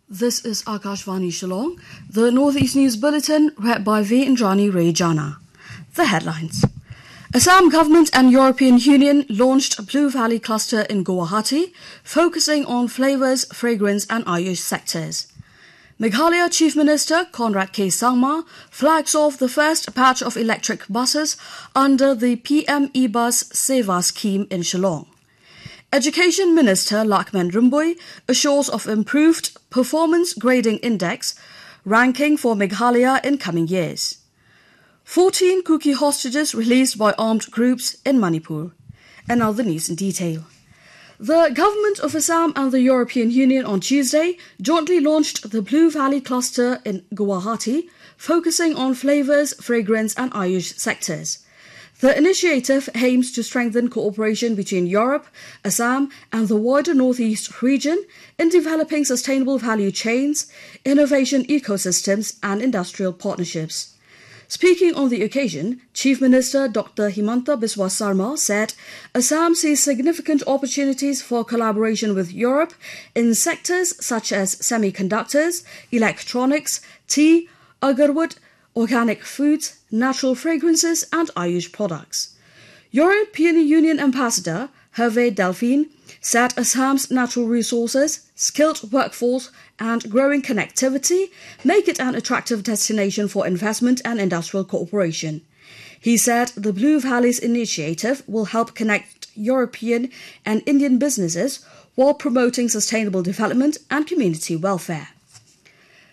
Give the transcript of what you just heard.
This is Akashvani Shillong, the Northeast News Bulletin, read by V. Indrani Rayjana. The headlines. Assam Government and European Union launched a Blue Valley cluster in Guwahati, focusing on flavours, fragrance and Ayush sectors. Meghalaya Chief Minister Conrad K. Sangma flags off the first batch of electric buses under the PM E-Bus Seva scheme in Shillong. Education Minister Lakman Rumbui assures of improved performance grading index ranking for Meghalaya in coming years. 14 Kuki hostages released by armed groups in Manipur. And now the news in detail. The Government of Assam and the European Union on Tuesday jointly launched the Blue Valley cluster in Guwahati, focusing on flavours, fragrance and Ayush sectors. The initiative aims to strengthen cooperation between Europe, Assam and the wider Northeast region in developing sustainable value chains, innovation ecosystems and industrial partnerships. Speaking on the occasion, Chief Minister Dr. Himanta Biswa Sarma said Assam sees significant opportunities for collaboration with Europe in sectors such as semiconductors, electronics, tea, agarwood, organic foods, natural fragrances and Ayush products. European Union Ambassador Hervé Delphine said Assam's natural resources, skilled workforce and growing connectivity make it an attractive destination for investment and industrial cooperation. He said the Blue Valleys initiative will help connect European and Indian businesses while promoting sustainable development and community welfare.